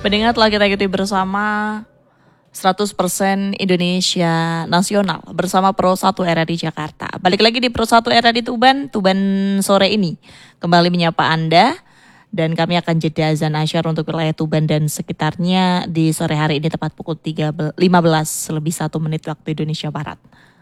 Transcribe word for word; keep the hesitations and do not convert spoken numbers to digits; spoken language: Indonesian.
Pendengar telah kita ikuti bersama seratus persen Indonesia Nasional bersama Pro satu R R I Jakarta. Balik lagi di Pro satu R R I Tuban, Tuban sore ini kembali menyapa Anda dan kami akan jeda azan asyar untuk wilayah Tuban dan sekitarnya di sore hari ini tepat pukul lima belas lebih satu menit waktu Indonesia Barat.